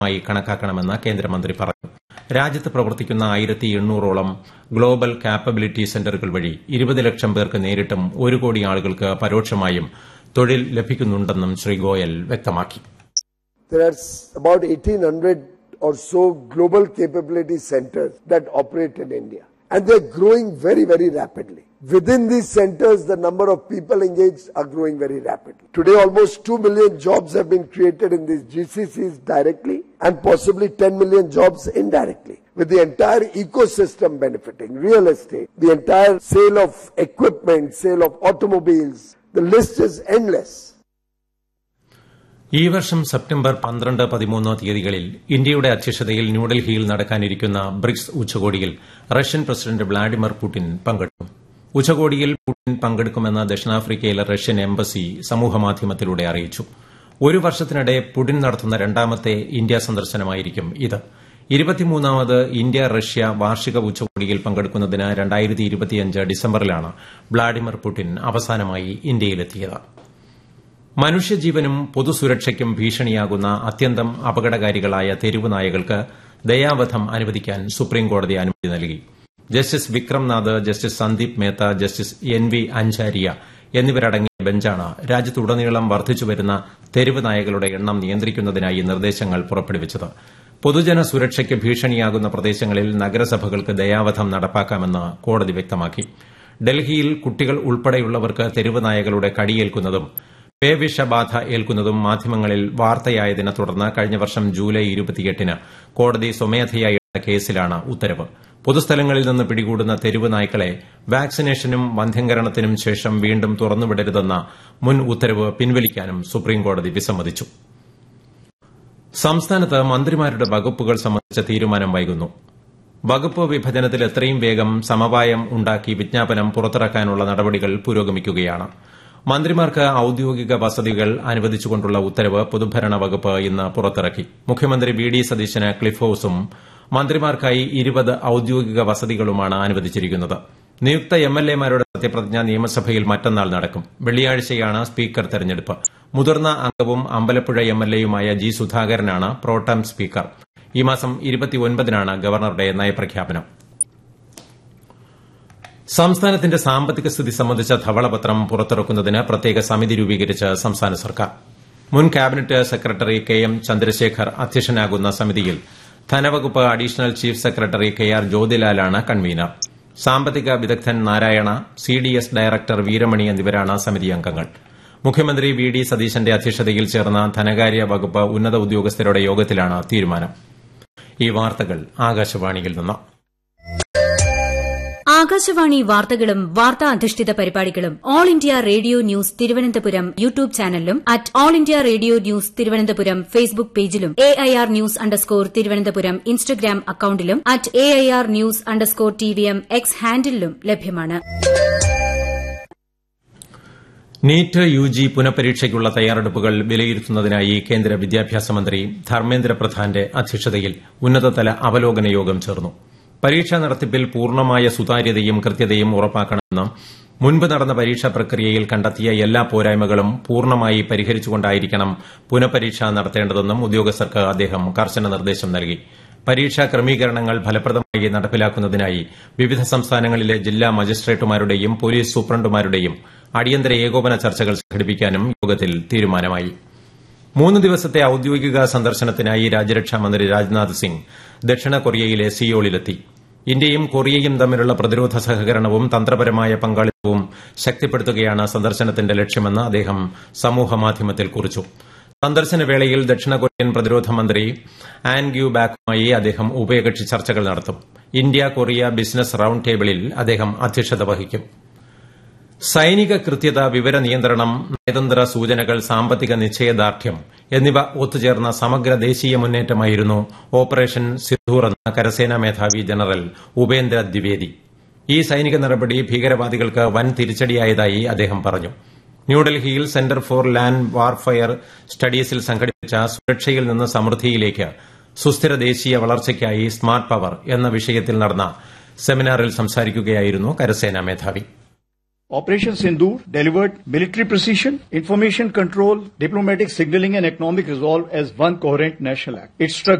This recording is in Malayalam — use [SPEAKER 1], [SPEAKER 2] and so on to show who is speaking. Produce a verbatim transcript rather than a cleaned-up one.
[SPEAKER 1] മായി കണക്കാക്കണമെന്ന് കേന്ദ്രമന്ത്രി പറഞ്ഞു. രാജ്യത്ത് പ്രവർത്തിക്കുന്ന ആയിരത്തി എണ്ണൂറോളം ഗ്ലോബൽ കാപ്പബിലിറ്റി സെന്ററുകൾ വഴി ഇരുപത് ലക്ഷം പേർക്ക് നേരിട്ടും ഒരു കോടി ആളുകൾക്ക് പരോക്ഷമായും തൊഴിൽ ലഭിക്കുന്നുണ്ടെന്നും ശ്രീ ഗോയൽ വ്യക്തമാക്കി.
[SPEAKER 2] There are about eighteen hundred or so global capability centers that operate in India, and they are growing very, very rapidly. Within these centers, the number of people engaged are growing very rapidly. Today, almost two million jobs have been created in these G C Cs directly and possibly ten million jobs indirectly, with the entire ecosystem benefiting, real estate, the entire sale of equipment, sale of automobiles. The list is endless.
[SPEAKER 1] ഈ വർഷം സെപ്റ്റംബർ പന്ത്രണ്ട് പതിമൂന്ന് തീയതികളിൽ ഇന്ത്യയുടെ അധ്യക്ഷതയിൽ ന്യൂഡൽഹിയിൽ നടക്കാനിരിക്കുന്ന ബ്രിക്സ് ഉച്ചകോടിയിൽ റഷ്യൻ പ്രസിഡന്റ് വ്ളാഡിമിർ പുടിൻ പങ്കെടുക്കും. ഉച്ചകോടിയിൽ പുടിൻ പങ്കെടുക്കുമെന്ന് ദക്ഷിണാഫ്രിക്കയിലെ റഷ്യൻ എംബസി സമൂഹമാധ്യമത്തിലൂടെ അറിയിച്ചു. ഒരു വർഷത്തിനിടെ പുടിൻ നടത്തുന്ന രണ്ടാമത്തെ ഇന്ത്യ സന്ദർശനമായിരിക്കും ഇത്. ഇരുപത്തിമൂന്നാമത് ഇന്ത്യ റഷ്യ വാർഷിക ഉച്ചകോടിയിൽ പങ്കെടുക്കുന്നതിന് രണ്ടായിരത്തി ഇരുപത്തിയഞ്ച് ഡിസംബറിലാണ് വ്ളാഡിമിർ പുടിൻ അവസാനമായി ഇന്ത്യയിലെത്തിയത്. മനുഷ്യജീവനും പൊതുസുരക്ഷയ്ക്കും ഭീഷണിയാകുന്ന അത്യന്തം അപകടകാരികളായ തെരുവ് നായകൾക്ക് ദയാവധം അനുവദിക്കാൻ സുപ്രീംകോടതി അനുമതി നൽകി. Justice Vikramnath, justice Sandeep Mehta, justice N V Anjaria എന്നിവരടങ്ങിയ ബെഞ്ചാണ് രാജ്യത്തുടനീളം വർദ്ധിച്ചുവരുന്ന തെരുവ് നായകളുടെ എണ്ണം നിയന്ത്രിക്കുന്നതിനായി നിർദ്ദേശങ്ങൾ പുറപ്പെടുവിച്ചത്. പൊതുജന സുരക്ഷയ്ക്ക് ഭീഷണിയാകുന്ന പ്രദേശങ്ങളിൽ നഗരസഭകൾക്ക് ദയാവധം നടപ്പാക്കാമെന്ന് കോടതി വ്യക്തമാക്കി. ഡൽഹിയിൽ കുട്ടികൾ ഉൾപ്പെടെയുള്ളവർക്ക് തെരുവ് നായകളുടെ കടിയേൽക്കുന്നതും പേവിഷബാധ ഏൽക്കുന്നതും മാധ്യമങ്ങളിൽ വാർത്തയായതിനെ തുടർന്ന് കഴിഞ്ഞ വർഷം ജൂലൈ ഇരുപത്തിയെട്ടിന് കോടതി സ്വമേധയാ എടുത്ത കേസിലാണ് ഉത്തരവ്. പൊതുസ്ഥലങ്ങളിൽ നിന്ന് പിടികൂടുന്ന തെരുവ് നായ്ക്കളെ വാക്സിനേഷനും വന്ധ്യംകരണത്തിനും ശേഷം വീണ്ടും തുറന്നുവിടരുതെന്ന മുൻ ഉത്തരവ് പിൻവലിക്കാനും സുപ്രീംകോടതി വിസമ്മതിച്ചു. സംസ്ഥാനത്ത് മന്ത്രിമാരുടെ വകുപ്പുകൾ സംബന്ധിച്ച തീരുമാനം വൈകുന്നു. വകുപ്പ് വിഭജനത്തിൽ എത്രയും വേഗം സമവായം ഉണ്ടാക്കി വിജ്ഞാപനം പുറത്തിറക്കാനുള്ള നടപടികൾ പുരോഗമിക്കുകയാണ്. മന്ത്രിമാർക്ക് ഔദ്യോഗിക വസതികൾ അനുവദിച്ചുകൊണ്ടുള്ള ഉത്തരവ് പൊതുഭരണ വകുപ്പ് ഇന്ന് പുറത്തിറക്കി. മുഖ്യമന്ത്രി വി ഡി സതീശന് ക്ലിഫ് ഹൌസും മന്ത്രിമാർക്കായി ഇരുപത് ഔദ്യോഗിക വസതികളുമാണ് അനുവദിച്ചിരിക്കുന്നത്. നിയുക്ത എം എൽ എമാരുടെ സത്യപ്രതിജ്ഞ നിയമസഭയിൽ മറ്റന്നാൾ നടക്കും. വെള്ളിയാഴ്ചയാണ് സ്പീക്കർ തെരഞ്ഞെടുപ്പ്. മുതിർന്ന അംഗവും Ambalappuzha M L എയുമായ G സുധാകരനാണ് pro tem speaker. ഈ മാസം ഇരുപത്തിയൊൻപതിനാണ് ഗവർണറുടെ നയപ്രഖ്യാപനം. സംസ്ഥാനത്തിന്റെ സാമ്പത്തിക സ്ഥിതി സംബന്ധിച്ച ധവളപത്രം പുറത്തിറക്കുന്നതിന് പ്രത്യേക സമിതി രൂപീകരിച്ച് സംസ്ഥാന സർക്കാർ. മുൻ cabinet secretary K M Chandrasekhar അധ്യക്ഷനാകുന്ന സമിതിയിൽ ധനവകുപ്പ് additional chief secretary K R ജ്യോതിലാലാണ് convener. സാമ്പത്തിക വിദഗ്ധൻ Narayana, C D S director Veeramani എന്നിവരാണ് സമിതി അംഗങ്ങൾ. മുഖ്യമന്ത്രി വി ഡി സതീശന്റെ അധ്യക്ഷതയിൽ ചേർന്ന ധനകാര്യ വകുപ്പ് ഉന്നത ഉദ്യോഗസ്ഥരുടെ യോഗത്തിലാണ് തീരുമാനം. ഈ വാർത്തകൾ ആകാശവാണിയിൽ നിന്ന്.
[SPEAKER 3] ആകാശവാണി വാർത്തകളും വാർത്താ അധിഷ്ഠിത പരിപാടികളും all India radio news Thiruvananthapuram YouTube ചാനലിലും at all India radio news Thiruvananthapuram Facebook പേജിലും A I R news underscore Thiruvananthapuram Instagram അക്കൌണ്ടിലും at A I R news underscore T V M X ഹാൻഡിലും ലഭ്യമാണ്.
[SPEAKER 1] നീറ്റ് യു ജി പുനഃപരീക്ഷയ്ക്കുള്ള തയ്യാറെടുപ്പുകൾ വിലയിരുത്തുന്നതിനായി കേന്ദ്ര വിദ്യാഭ്യാസ മന്ത്രി ധർമ്മേന്ദ്ര പ്രധാന്റെ അധ്യക്ഷതയിൽ ഉന്നതതല അവലോകന യോഗം ചേർന്നു. പരീക്ഷാ നടത്തിപ്പിൽ പൂർണ്ണമായ സുതാര്യതയും കൃത്യതയും ഉറപ്പാക്കണമെന്നും മുൻപ് നടന്ന പരീക്ഷാ പ്രക്രിയയിൽ കണ്ടെത്തിയ എല്ലാ പോരായ്മകളും പൂർണ്ണമായി പരിഹരിച്ചുകൊണ്ടായിരിക്കണം പുനഃപരീക്ഷ നടത്തേണ്ടതെന്നും ഉദ്യോഗസ്ഥർക്ക് അദ്ദേഹം കർശന നിർദ്ദേശം നൽകി. പരീക്ഷാ ക്രമീകരണങ്ങൾ ഫലപ്രദമായി നടപ്പിലാക്കുന്നതിനായി വിവിധ സംസ്ഥാനങ്ങളിലെ ജില്ലാ മജിസ്ട്രേറ്റുമാരുടെയും പോലീസ് സൂപ്രണ്ടുമാരുടെയും അടിയന്തര ഏകോപന ചർച്ചകൾ സംഘടിപ്പിക്കാനും യോഗത്തിൽ തീരുമാനമായി. മൂന്ന് ദിവസത്തെ ഔദ്യോഗിക സന്ദർശനത്തിനായി രാജ്യരക്ഷാമന്ത്രി രാജ്നാഥ് സിംഗ് ദക്ഷിണ കൊറിയയിലെ സിയോളിലെത്തി. ഇന്ത്യയും കൊറിയയും തമ്മിലുള്ള പ്രതിരോധ സഹകരണവും തന്ത്രപരമായ പങ്കാളിത്തവും ശക്തിപ്പെടുത്തുകയാണ് സന്ദർശനത്തിന്റെ ലക്ഷ്യമെന്ന് അദ്ദേഹം സമൂഹമാധ്യമത്തിൽ കുറിച്ചു. സന്ദർശനവേളയിൽ ദക്ഷിണ കൊറിയൻ പ്രതിരോധ മന്ത്രി ആൻ ഗ്യു ബാക്കുമായി അദ്ദേഹം ഉഭയകക്ഷി ചർച്ചകൾ നടത്തും. ഇന്ത്യ കൊറിയ ബിസിനസ് റൌണ്ട് ടേബിളിൽ അദ്ദേഹം അധ്യക്ഷത വഹിക്കും. സൈനിക കൃത്യത, വിവര നിയന്ത്രണം, നയതന്ത്ര സൂചനകൾ, സാമ്പത്തിക നിശ്ചയദാർഢ്യം എന്നിവ ഒത്തുചേർന്ന സമഗ്ര ദേശീയ മുന്നേറ്റമായിരുന്നു ഓപ്പറേഷൻ സിന്ദൂർ എന്ന കരസേനാ മേധാവി ജനറൽ ഉപേന്ദ്ര ദ്വിവേദി. ഈ സൈനിക നടപടി ഭീകരവാദികൾക്ക് വൻ തിരിച്ചടിയായതായി അദ്ദേഹം പറഞ്ഞു. ന്യൂഡൽഹിയിൽ സെന്റർ ഫോർ ലാൻഡ് വാർഫെയർ സ്റ്റഡീസിൽ സംഘടിപ്പിച്ച സുരക്ഷയിൽ നിന്ന് സമൃദ്ധിയിലേക്ക് സുസ്ഥിര ദേശീയ വളർച്ചയ്ക്കായി സ്മാർട്ട് പവർ എന്ന വിഷയത്തിൽ നടന്ന സെമിനാറിൽ സംസാരിക്കുകയായിരുന്നു കരസേനാ മേധാവി.
[SPEAKER 4] Operation Sindoor delivered military precision, information control, diplomatic signaling and economic resolve as one coherent national act. It struck